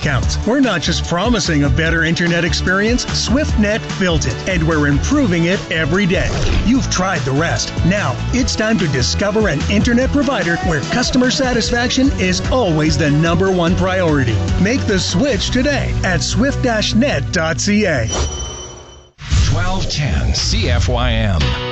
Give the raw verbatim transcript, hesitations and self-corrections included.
discounts. We're not just promising a better internet experience. SwiftNet built it, and we're improving it every day. You've tried the rest. Now, it's time to discover an internet provider where customer satisfaction is always the number one priority. Make the switch today at swift dash net dot c a. twelve ten C F Y M.